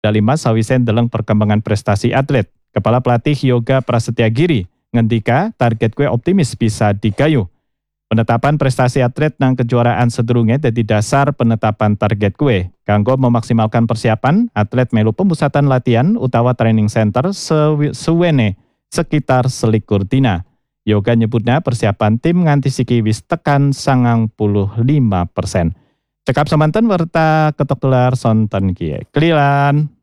Dalima sawise ndeleng perkembangan prestasi atlet. Kepala Pelatih Yoga Prasetya Giri ngendika target kue optimis bisa digayu. Penetapan prestasi atlet nang kejuaraan sedurunge dadi dasar penetapan target kue. Kanggo memaksimalkan persiapan, atlet melu pemusatan latihan utawa training center suwene sekitar selikur dina. Yoga nyebutnya persiapan tim nganti siki wis tekan 95%. Cekap semanten werta ketok dolar sonten kie. Kelilan.